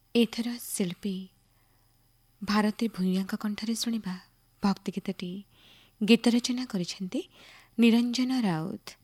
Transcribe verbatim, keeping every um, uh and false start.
ଏଥର ଶିଳ୍ପୀ ଭାରତୀ ଭୂୟାଙ୍କ କଣ୍ଠରେ ଶୁଣିବା ଭକ୍ତି ଗୀତଟି। ଗୀତ ରଚନା କରିଛନ୍ତି ନିରଞ୍ଜନ ରାଉତ।